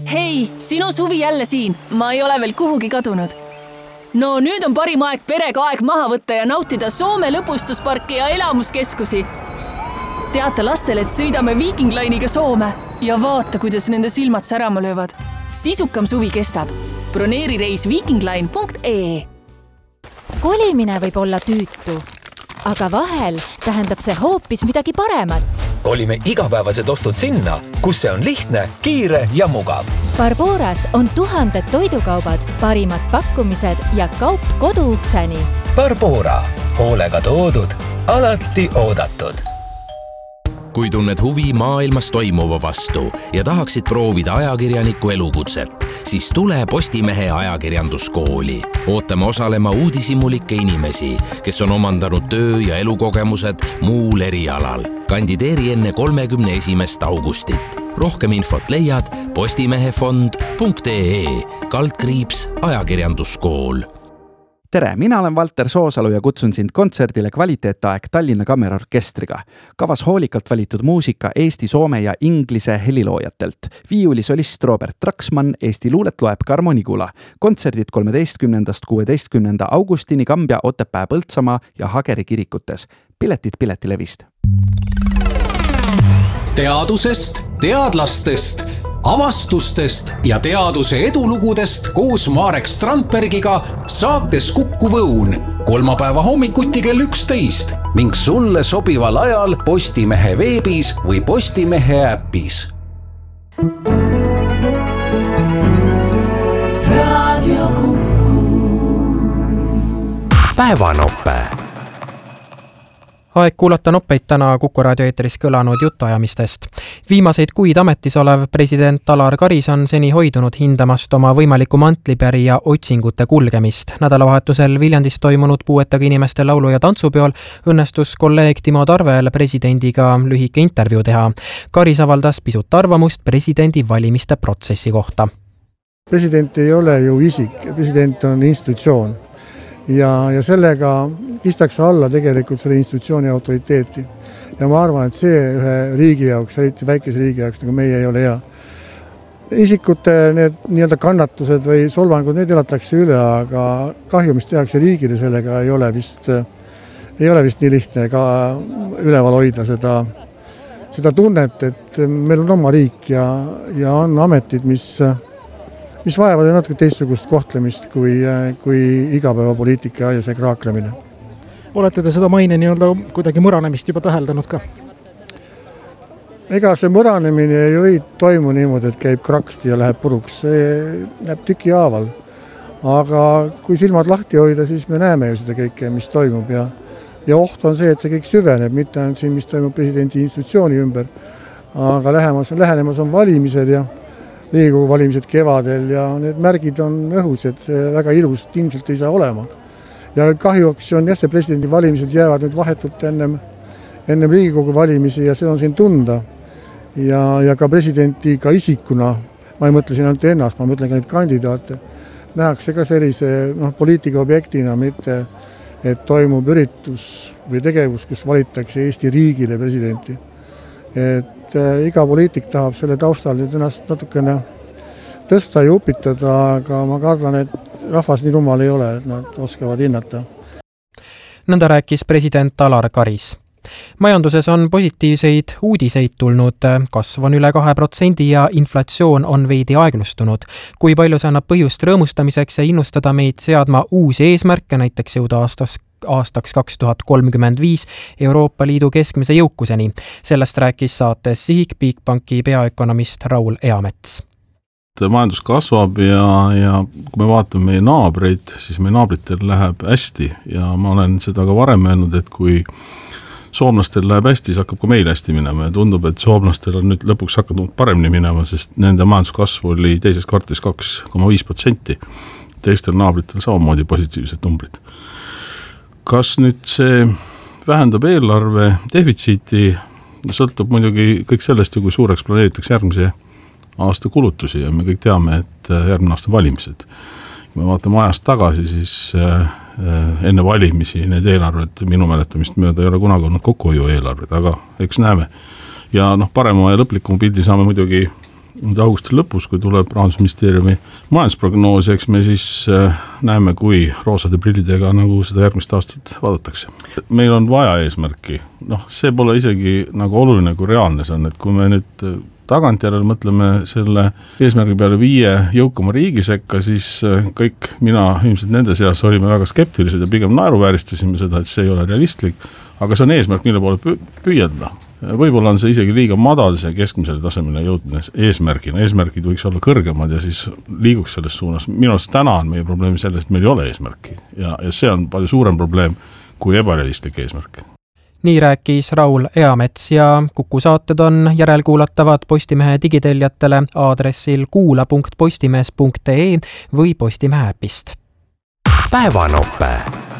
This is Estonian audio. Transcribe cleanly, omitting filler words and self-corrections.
Hei, sinu Suvi jälle siin. Ma ei ole veel kuhugi kadunud. No nüüd on parim aeg perega aeg maha võtta ja nautida Soome lõbustusparki ja elamuskeskusi. Teate lastele, et sõidame Viking Line'iga Soome ja vaata, kuidas nende silmad särama löövad. Sisukam suvi kestab. Broneeri reis vikingline.ee. Kolimine võib olla tüütu, aga vahel tähendab see hoopis midagi paremat. Olime igapäevased ostud sinna, kus see on lihtne, kiire ja mugav. Barboras on 1000 toidukaubad, parimad pakkumised ja kaup koduukseni. Barbora. Hoolega toodud, alati oodatud. Kui tunned huvi maailmas toimuva vastu ja tahaksid proovida ajakirjaniku elukutset, siis tule Postimehe ajakirjanduskooli. Ootame osalema uudishimulikke inimesi, kes on omandanud töö- ja elukogemused muul erialal. Kandideeri enne 31. augustit. Rohkem infot leiad postimehefond.ee /ajakirjanduskool. Tere, mina olen Valter Soosalu ja kutsun sind kontserdile Kvaliteetaeg Tallinna Kammerorkestriga. Kavas hoolikalt valitud muusika Eesti, soome ja inglise heliloojatelt. Viiulisolist Robert Traksmann, Eesti luulet loeb Karmo Nigula. Kontserdid 13.–16. augustini Kambja, Otepää, Põltsamaa ja Hageri kirikutes. Piletid Piletilevist. Teadusest, teadlastest, avastustest ja teaduse edulugudest koos Marek Strandbergiga saates Kuku Võun kolmapäeva hommikuti kell 11 ning sulle sobival ajal Postimehe veebis või Postimehe äppis. Radio Kuku. Päevanoppe. Aeg kuulata noppeid täna Kuku raadio eetris kõlanud jutuajamistest. Viimaseid kuid ametis olev president Alar Karis on seni hoidunud hindamast oma võimaliku mantlipärija otsingute kulgemist. Nädalavahetusel Viljandis toimunud puuetega inimeste laulu- ja tantsupeol õnnestus kolleeg Timo Tarvel presidendiga lühike intervjuu teha. Karis avaldas pisut arvamust presidendi valimiste protsessi kohta. President ei ole ju isik, president on institutsioon. Ja sellega kistakse alla tegelikult selle institutsiooni autoriteeti. Ja ma arvan, et see ühe riigi jaoks, eriti väikese riigi jaoks, nagu meie ei ole hea. Isikute need nii-öelda kannatused või solvangud, need elatakse üle, aga kahju, mis tehakse riigile, sellega ei ole vist nii lihtne ka üleval hoida seda tunnet, et meil on oma riik ja on ametid, mis vajavad natuke teistsugust kohtlemist kui igapäevapoliitika ja see kraaklemine. Olete te seda maine nii-öelda kuidagi mõranemist juba täheldanud ka? Ega see mõranemine ei toimu niimoodi, et käib kraksti ja läheb puruks. See näeb tüki haaval. Aga kui silmad lahti hoida, siis me näeme ju seda kõike, mis toimub. Ja oht on see, et see kõik süveneb, mitte ainult siin, mis toimub presidendi institutsiooni ümber. Aga lähenemas on valimised ja Riigikogu valimised kevadel ja need märgid on õhus, et see väga ilus ilmselt ei saa olema. Ja kahjuks on see presidendi valimised jäävad nüüd vahetult ennem Riigikogu valimisi ja see on siin tunda. Ja ka presidenti ka isikuna, ma ei mõtle siin ainult ennast, ma mõtlen ka neid kandidaate, nähakse ka sellise poliitika objektina, mitte et toimub üritus või tegevus, kus valitakse Eesti riigile presidenti. Et iga poliitik tahab selle taustal nüüd ennast natukene tõsta ja upitada, aga ma kardan, et rahvas nii rumal ei ole, et nad oskavad hinnata. Nõnda rääkis president Alar Karis. Majanduses on positiivseid uudiseid tulnud, kasv on üle 2% ja inflatsioon on veidi aeglustunud. Kui palju see annab põhjust rõõmustamiseks ja innustada meid seadma uusi eesmärke, näiteks jõuda aastaks 2035 Euroopa Liidu keskmise jõukuseni. Sellest rääkis saates Sihik Bigbanki peaökonomist Raul Eamets. Majandus kasvab ja kui me vaatame meie naabreid, siis meie naabritel läheb hästi ja ma olen seda ka varem öelnud, et kui soomlastel läheb hästi, siis hakkab ka meil hästi minema ja tundub, et soomlastel on nüüd lõpuks hakanud paremini minema, sest nende majanduskasv oli teises kvartalis 2,5%. Teistel naabritel samamoodi positiivsed numbrid. Kas nüüd see vähendab eelarve defitsiiti, sõltub muidugi kõik sellest, kui suureks planeeritakse järgmise aasta kulutusi ja me kõik teame, et järgmine aasta valimised. Kui me vaatame ajast tagasi, siis enne valimisi need eelarved minu mäletamist mööda ei ole kunagi olnud kokkuhoiu eelarved, aga eks näeme. Ja parema ja lõplikuma pildi saame muidugi nüüd augusti lõpus, kui tuleb Rahandusministeeriumi majandusprognoos, eks me siis näeme, kui roosade prillidega nagu seda järgmist aastat vaadatakse. Meil on vaja eesmärki, see pole isegi nagu oluline, kui reaalne see on, et kui me nüüd tagantjärele mõtleme selle eesmärgi peale 5 jõukama riigi sekka, siis kõik mina ilmselt nende seas olime väga skeptilised ja pigem naeruvääristasime seda, et see ei ole realistlik, aga see on eesmärk, mille poole püüelda. Võib-olla on see isegi liiga madal, see keskmisele tasemele jõudmine eesmärgina. Eesmärgid võiks olla kõrgemad ja siis liiguks selles suunas. Minu arust täna on meie probleemi selles, et meil ei ole eesmärki ja see on palju suurem probleem kui ebarealistlik eesmärk. Nii rääkis Raul Eamets ja Kuku saated on järelkuulatavad Postimehe digiteljatele aadressil kuula.postimees.ee või Postimehe äpist. Päevanope.